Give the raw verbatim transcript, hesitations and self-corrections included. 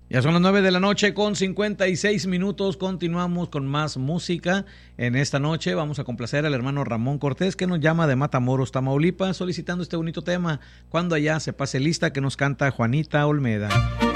Ya son las nueve de la noche con cincuenta y seis minutos. Continuamos con más música. En esta noche vamos a complacer al hermano Ramón Cortés, que nos llama de Matamoros, Tamaulipas, solicitando este bonito tema, Cuando allá se pase lista, que nos canta Juanita Olmeda.